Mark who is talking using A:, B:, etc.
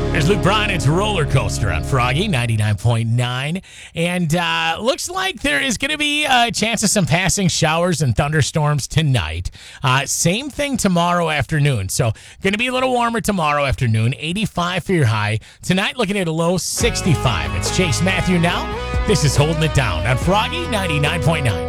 A: There's Luke Bryan. It's Roller Coaster on Froggy 99.9. And looks like there is going to be a chance of some passing showers and thunderstorms tonight. Same thing tomorrow afternoon. So going to be a little warmer tomorrow afternoon. 85 for your high. Tonight looking at a low 65. It's Chase Matthew now. This is Holding It Down on Froggy 99.9.